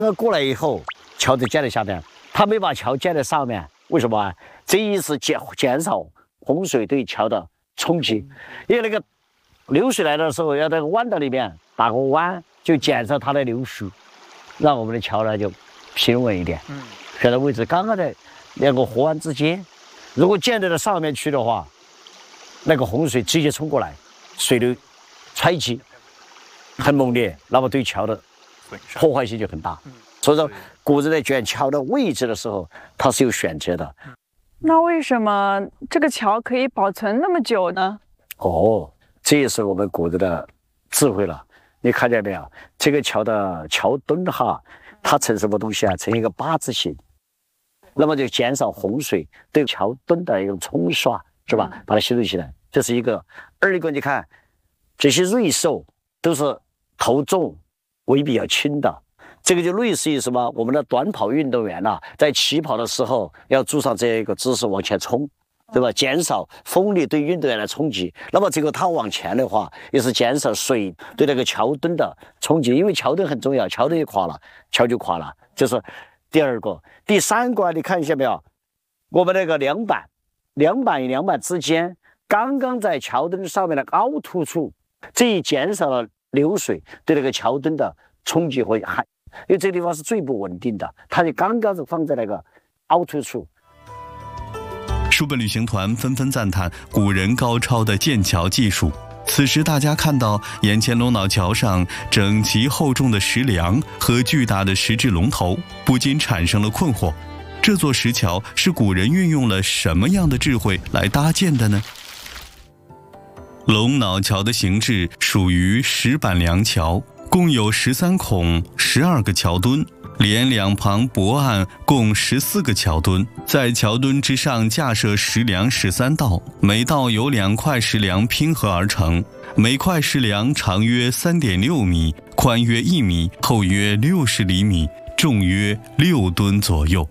那过来以后，桥就建在下面，他没把桥建在上面，为什么啊？这一是减少洪水对桥的冲击，因为那个流水来的时候要在那个弯道里面打个弯，就减少它的流速，让我们的桥呢就平稳一点。选的位置刚刚在两个河湾之间，如果建在了上面去的话，那个洪水直接冲过来，水流冲击很猛烈，那么对桥的破坏性就很大。所以说，古人在选桥的位置的时候，它是有选择的。 那为什么这个桥可以保存那么久呢？ 哦，这也是我们古人的智慧了。你看见没有？这个桥的桥墩哈，它成什么东西啊？成一个八字形，那么就减少洪水对桥墩的一种冲刷，是吧？把它修理起来，这是一个。二一个，你看这些瑞兽都是头重、尾比较轻的。这个就类似于什么？我们的短跑运动员在起跑的时候要做上这一个姿势往前冲，对吧？减少风力对运动员的冲击。那么这个它往前的话，也是减少水对那个桥墩的冲击，因为桥墩很重要，桥墩一垮了，桥就垮了。这是第二个。第三个，你看一下没有？我们那个梁板与梁板之间，刚刚在桥墩上面的凹凸处，这一减少了流水对那个桥墩的冲击和害。因为这个地方是最不稳定的，它就刚刚是放在那个凹凸处。 书本旅行团纷纷赞叹古人高超的建桥技术。此时大家看到眼前龙脑桥上整齐厚重的石梁和巨大的石质龙头，不禁产生了困惑：这座石桥是古人运用了什么样的智慧来搭建的呢？龙脑桥的形制属于石板梁桥，共有13孔12个桥墩，连两旁驳岸共14个桥墩，在桥墩之上架设石梁13道，每道由2块石梁拼合而成，每块石梁长约3.6米，宽约1米，厚约60厘米，重约6吨左右。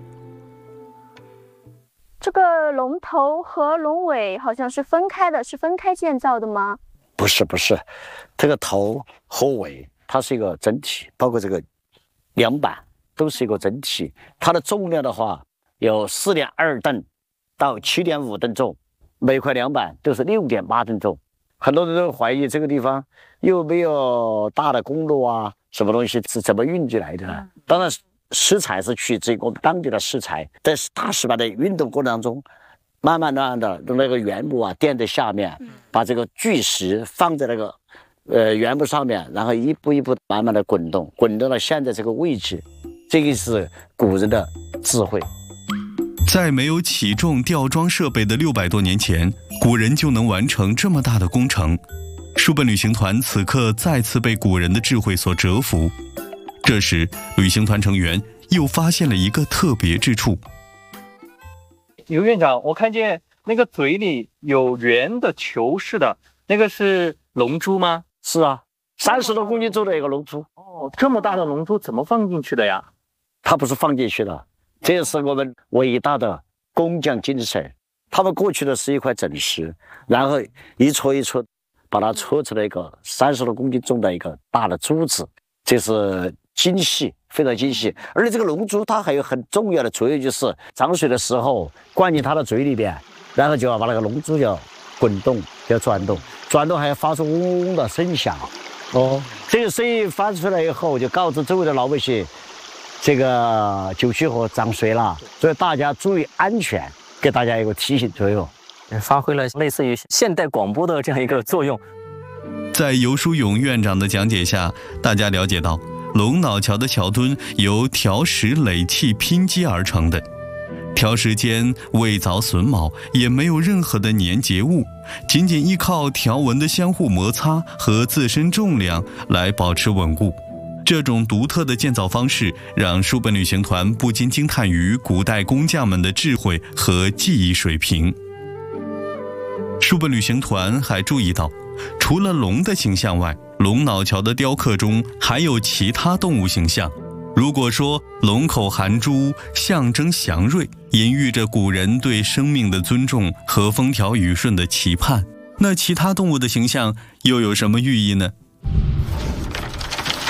这个龙头和龙尾好像是分开的，是分开建造的吗？ 不是，这个头和尾它是一个整体，包括这个梁板都是一个整体。它的重量的话有4.2吨到7.5吨重，每块梁板都是6.8吨重。很多人都怀疑这个地方又没有大的公路啊，什么东西是怎么运进来的呢？当然石材是取自于我们当地的石材，在大石板的运动过程当中，慢慢的那个原木垫在下面，把这个巨石放在那个原木上面，然后一步一步慢慢的滚动到现在这个位置。这个是古人的智慧。 在没有起重吊装设备的600多年前，古人就能完成这么大的工程。书本旅行团此刻再次被古人的智慧所折服。这时，旅行团成员又发现了一个特别之处。 刘院长，我看见那个嘴里有圆的球似的，那个是龙珠吗？ 是啊，30多公斤重的一个龙珠。 哦，这么大的龙珠怎么放进去的呀？ 它不是放进去的，这是我们伟大的工匠精神。他们过去的是一块整石，然后一撮一撮把它搓成了一个30多公斤重的一个大的珠子，这是精细，非常精细。而且这个龙珠它还有很重要的作用，就是涨水的时候灌进它的嘴里边，然后就要把那个龙珠要滚动，要转动还要发出嗡嗡的声响。这个声音发出来以后，就告知周围的老百姓，这个九曲河涨水了，所以大家注意安全，给大家一个提醒作用， 发挥了类似于现代广播的这样一个作用。 在游书勇院长的讲解下，大家了解到龙脑桥的桥墩由条石垒砌拼接而成的，条石间未凿榫卯，也没有任何的粘结物，仅仅依靠条纹的相互摩擦和自身重量来保持稳固。这种独特的建造方式让书本旅行团不禁惊叹于古代工匠们的智慧和技艺水平。书本旅行团还注意到，除了龙的形象外，龙脑桥的雕刻中还有其他动物形象。如果说龙口含珠象征祥瑞，隐喻着古人对生命的尊重和风调雨顺的期盼，那其他动物的形象又有什么寓意呢？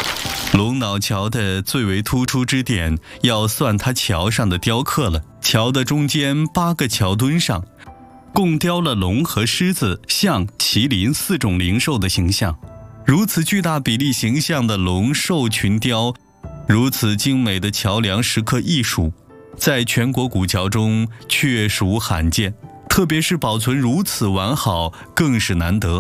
龙脑桥的最为突出之点，要算它桥上的雕刻了。桥的中间8个桥墩上，共雕了龙和狮子、象、麒麟4种灵兽的形象。如此巨大比例形象的龙兽群雕，如此精美的桥梁石刻艺术，在全国古桥中确属罕见，特别是保存如此完好，更是难得。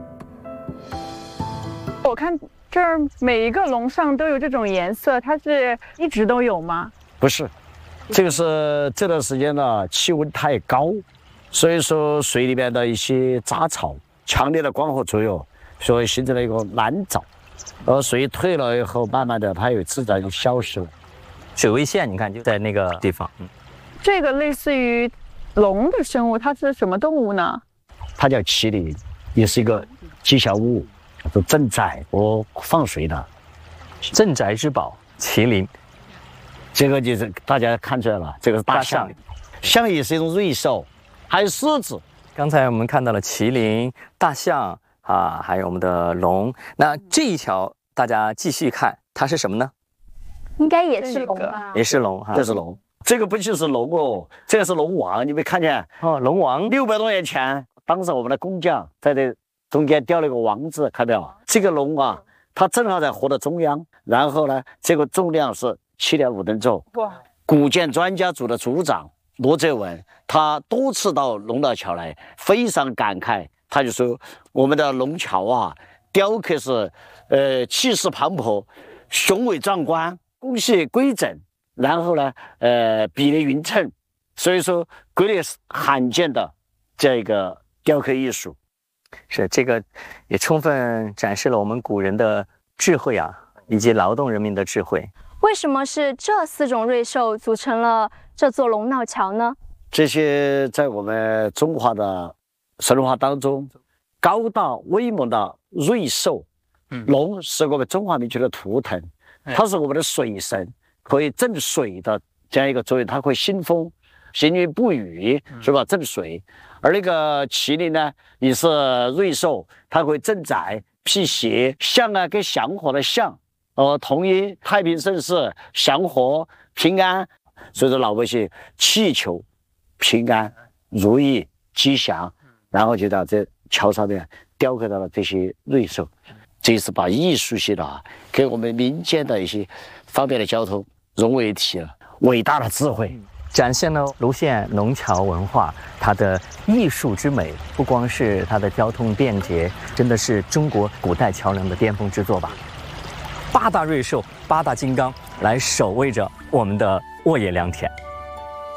我看这儿每一个龙上都有这种颜色，它是一直都有吗？ 不是，这个是这段时间呢气温太高，所以说水里面的一些杂草，强烈的光合作用，所以形成了一个蓝藻。水退了以后，慢慢的它有自然就消失了。 水位线，你看就在那个地方。 这个类似于龙的生物，它是什么动物呢？ 它叫麒麟，也是一个吉祥物，叫做镇宅和放水的。 镇宅之宝麒麟， 这个就是大家看出来了，这个是大象，象也是一种瑞兽，还有狮子。 刚才我们看到了麒麟、大象啊，还有我们的龙。那这一条大家继续看，它是什么呢？ 应该也是龙吧？ 也是龙哈， 这是龙。这个不就是龙哦，这个是龙王，你没看见？ 哦，龙王。 600多年前，当时我们的工匠在这中间雕了一个王字，看到没有？这个龙啊，它正好在河的中央，然后呢，这个重量是7.5吨重。哇！古建专家组的组长罗泽文，他多次到龙脑桥来，非常感慨，他就说我们的龙桥啊，雕刻是气势磅礴，雄伟壮观，工细规整。然后呢，比例匀称，所以说国内罕见的这个雕刻艺术。 是这个也充分展示了我们古人的智慧啊，以及劳动人民的智慧。 为什么是这4种瑞兽组成了这座龙脑桥呢？ 这些在我们中华的神话当中，高大威猛的瑞兽，龙是我们中华民族的图腾，它是我们的水神。可以镇水的这样一个作用，它会兴风，行云布雨，是吧？镇水。而那个麒麟呢，也是瑞兽，它会镇宅、辟邪。象啊，跟祥和的象，同音，太平盛世、祥和、平安。所以说老百姓祈求平安、如意、吉祥，然后就到这桥上面雕刻到了这些瑞兽。这是把艺术性的给我们民间的一些方便的交通融为一体了，伟大的智慧， 展现了泸县龙桥文化它的艺术之美，不光是它的交通便捷，真的是中国古代桥梁的巅峰之作吧。8大瑞兽、8大金刚来守卫着我们的沃野良田。